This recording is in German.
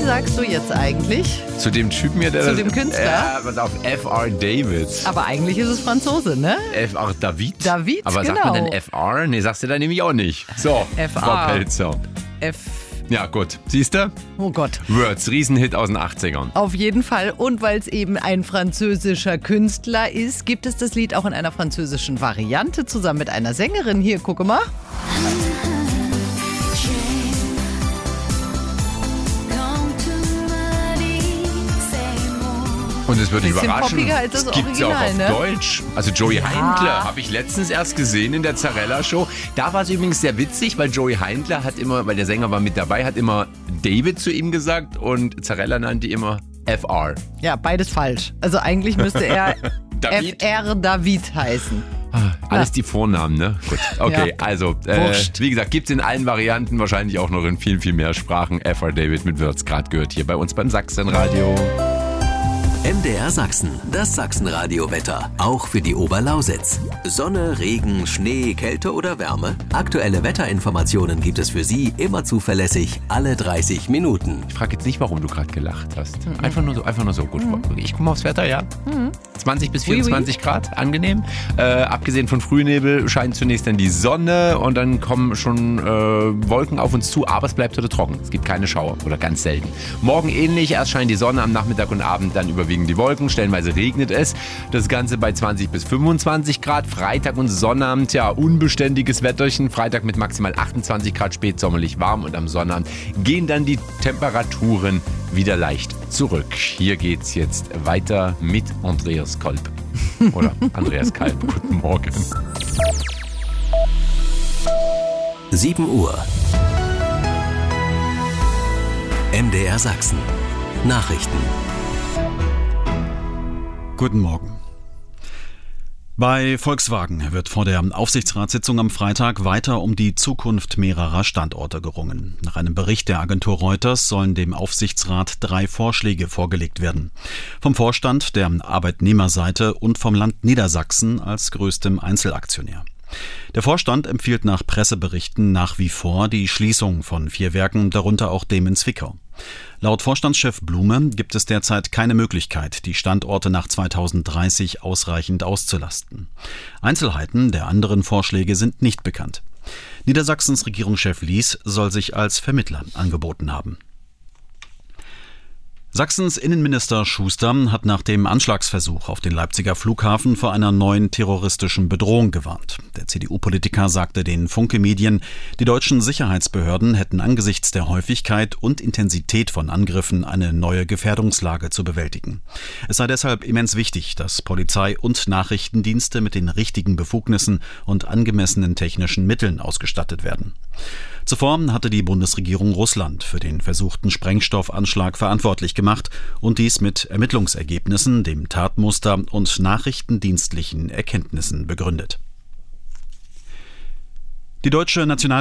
sagst du jetzt eigentlich? Zu dem Typen hier, der... Zu dem Künstler? Ja, was auf F.R. David. Aber eigentlich ist es Franzose, ne? F.R. David? David, aber genau. sagt man denn F.R.? Nee, sagst du da nämlich auch nicht. So, F.R. Frau Pelzer. Ja, gut. Siehst du? Oh Gott. Words, Riesenhit aus den 80ern. Auf jeden Fall. Und weil es eben ein französischer Künstler ist, gibt es das Lied auch in einer französischen Variante zusammen mit einer Sängerin. Hier, gucke mal. Und es würde dich Bisschen überraschen, poppiger als das es gibt ja auch Original, auf ne? Deutsch. Also Joey Heindler habe ich letztens erst gesehen in der Zarella-Show. Da war es übrigens sehr witzig, weil Joey Heindler hat immer, weil der Sänger war mit dabei, hat immer David zu ihm gesagt und Zarella nannte immer FR. Ja, beides falsch. Also eigentlich müsste er David? FR David heißen. Alles die Vornamen, ne? Gut. Okay, Ja. also, wie gesagt, gibt es in allen Varianten, wahrscheinlich auch noch in viel, viel mehr Sprachen. FR David mit Würz, gerade gehört hier bei uns beim Sachsenradio. MDR Sachsen, das Sachsenradio-Wetter. Auch für die Oberlausitz. Sonne, Regen, Schnee, Kälte oder Wärme? Aktuelle Wetterinformationen gibt es für Sie immer zuverlässig alle 30 Minuten. Ich frage jetzt nicht, warum du gerade gelacht hast. Einfach nur so. Gut, ich gucke mal aufs Wetter, ja? 20 bis 24 Grad, angenehm. Abgesehen von Frühnebel scheint zunächst dann die Sonne und dann kommen schon Wolken auf uns zu, aber es bleibt heute trocken. Es gibt keine Schauer oder ganz selten. Morgen ähnlich, erst scheint die Sonne am Nachmittag und Abend, dann überwiegend die Wolken, stellenweise regnet es. Das Ganze bei 20 bis 25 Grad. Freitag und Sonnabend, ja, unbeständiges Wetterchen. Freitag mit maximal 28 Grad, spätsommerlich warm und am Sonnabend gehen dann die Temperaturen wieder leicht zurück. Hier geht's jetzt weiter mit Andreas Kolb. Oder Andreas Kalb. Guten Morgen. 7 Uhr. MDR Sachsen. Nachrichten. Guten Morgen. Bei Volkswagen wird vor der Aufsichtsratssitzung am Freitag weiter um die Zukunft mehrerer Standorte gerungen. Nach einem Bericht der Agentur Reuters sollen dem Aufsichtsrat 3 Vorschläge vorgelegt werden. Vom Vorstand, der Arbeitnehmerseite und vom Land Niedersachsen als größtem Einzelaktionär. Der Vorstand empfiehlt nach Presseberichten nach wie vor die Schließung von 4 Werken, darunter auch dem in Zwickau. Laut Vorstandschef Blume gibt es derzeit keine Möglichkeit, die Standorte nach 2030 ausreichend auszulasten. Einzelheiten der anderen Vorschläge sind nicht bekannt. Niedersachsens Regierungschef Lies soll sich als Vermittler angeboten haben. Sachsens Innenminister Schuster hat nach dem Anschlagsversuch auf den Leipziger Flughafen vor einer neuen terroristischen Bedrohung gewarnt. Der CDU-Politiker sagte den Funke-Medien, die deutschen Sicherheitsbehörden hätten angesichts der Häufigkeit und Intensität von Angriffen eine neue Gefährdungslage zu bewältigen. Es sei deshalb immens wichtig, dass Polizei und Nachrichtendienste mit den richtigen Befugnissen und angemessenen technischen Mitteln ausgestattet werden. Zuvor hatte die Bundesregierung Russland für den versuchten Sprengstoffanschlag verantwortlich gemacht und dies mit Ermittlungsergebnissen, dem Tatmuster und nachrichtendienstlichen Erkenntnissen begründet. Die deutsche